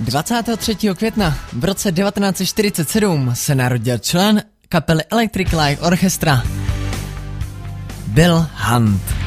23. května v roce 1947 se narodil člen kapely Electric Light Orchestra Bill Hunt.